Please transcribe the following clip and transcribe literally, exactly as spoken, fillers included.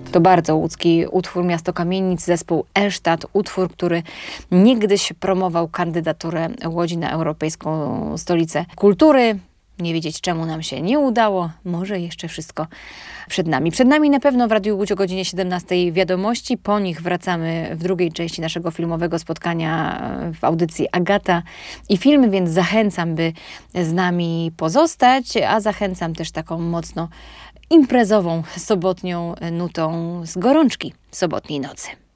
To bardzo łódzki utwór Miasto Kamienic, zespół Elsztad, utwór, który niegdyś promował kandydaturę Łodzi na Europejską Stolicę Kultury. Nie wiedzieć, czemu nam się nie udało. Może jeszcze wszystko przed nami. Przed nami na pewno w Radiu Łódź o godzinie siedemnastej wiadomości. Po nich wracamy w drugiej części naszego filmowego spotkania w audycji Agata i Filmy, więc zachęcam, by z nami pozostać, a zachęcam też taką mocno imprezową, sobotnią nutą z gorączki sobotniej nocy.